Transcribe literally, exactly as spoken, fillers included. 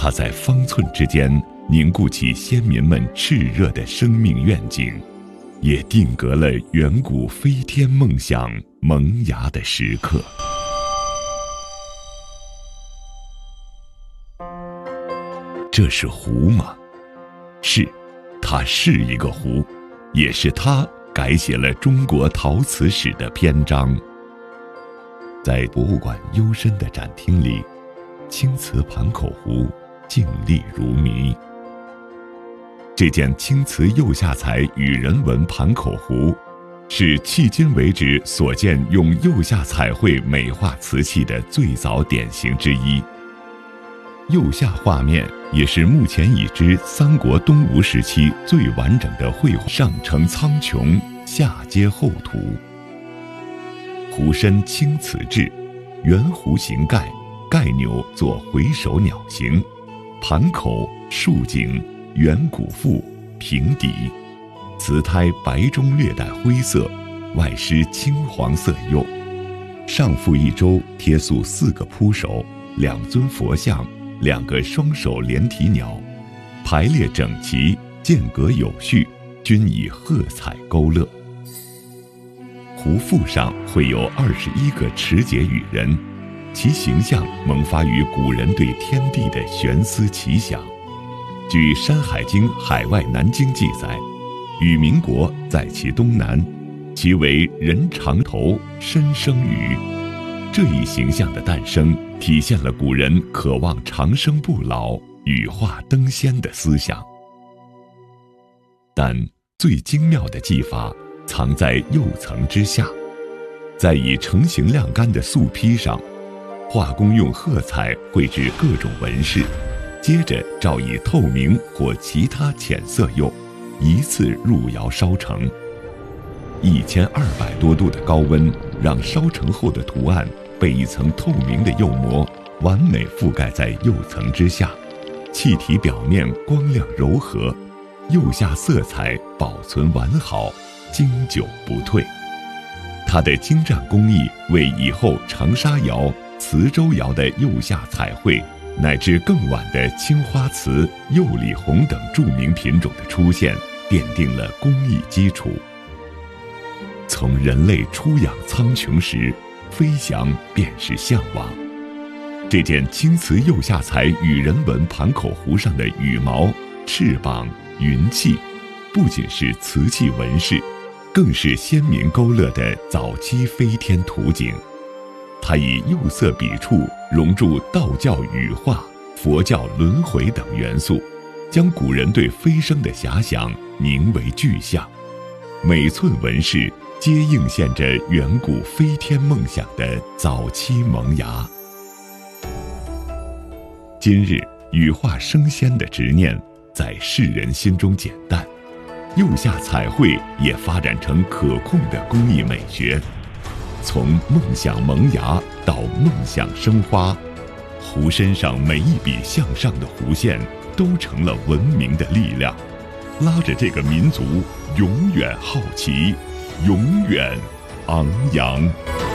它在方寸之间凝固起先民们炽热的生命愿景，也定格了远古飞天梦想萌芽的时刻。这是湖吗？是，它是一个湖，也是它改写了中国陶瓷史的篇章。在博物馆幽深的展厅里，青瓷盘口湖静立如谜。这件青瓷釉下彩羽人纹盘口湖，是迄今为止所见用釉下彩绘美化瓷器的最早典型之一。釉下画面也是目前已知三国东吴时期最完整的绘画，上承苍穹，下接厚涂。壶身青瓷质，圆弧形盖，盖钮作回首鸟形，盘口竖颈，圆鼓腹，平底，瓷胎白中略带灰色，外施青黄色釉，上覆一周贴塑四个铺首，两尊佛像，两个双手连体鸟，排列整齐，间隔有序，均以褐彩勾勒。壶腹上绘有二十一个持节羽人，其形象萌发于古人对天地的悬思奇想。据《山海经·海外南经》记载，羽民国在其东南，其为人长头，身生羽。这一形象的诞生，体现了古人渴望长生不老、羽化登仙的思想。但最精妙的技法藏在釉层之下，在已成型晾干的素坯上，画工用褐彩绘制各种纹饰，接着照以透明或其他浅色釉，一次入窑烧成。一千二百多度的高温，让烧成后的图案被一层透明的釉膜完美覆盖在釉层之下，气体表面光亮柔和，釉下色彩保存完好，经久不退。它的精湛工艺为以后长沙窑、磁州窑的釉下彩绘，乃至更晚的青花瓷、釉里红等著名品种的出现，奠定了工艺基础。从人类出养苍穹时，飞翔便是向往。这件青瓷釉下彩羽人纹盘口壶上的羽毛、翅膀、云气，不仅是瓷器纹饰，更是先民勾勒的早期飞天图景。它以釉色笔触融入道教羽化、佛教轮回等元素，将古人对飞升的遐想凝为具象，每寸纹饰皆映现着远古飞天梦想的早期萌芽。今日羽化升仙的执念在世人心中减淡，釉下彩绘也发展成可控的工艺美学。从梦想萌芽到梦想生花，壶身上每一笔向上的弧线都成了文明的力量，拉着这个民族永远好奇，永远昂扬。